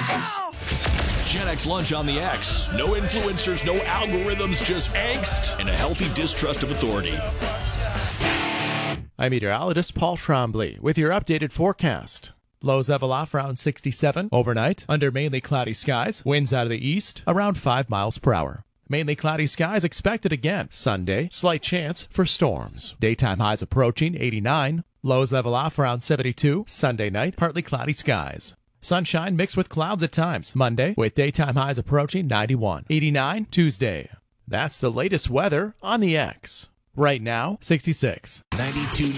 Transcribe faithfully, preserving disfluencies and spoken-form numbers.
It's Gen X Lunch on the X. No influencers, no algorithms, just angst and a healthy distrust of authority. I'm meteorologist Paul Trombley with your updated forecast. Lows level off around sixty-seven overnight under mainly cloudy skies. Winds out of the east around five miles per hour. Mainly cloudy skies expected again Sunday. Slight chance for storms. Daytime highs approaching eighty-nine. Lows level off around seventy-two. Sunday night, partly cloudy skies. Sunshine mixed with clouds at times. Monday with daytime highs approaching ninety-one. eighty-nine Tuesday. That's the latest weather on the X. Right now, sixty-six. ninety-two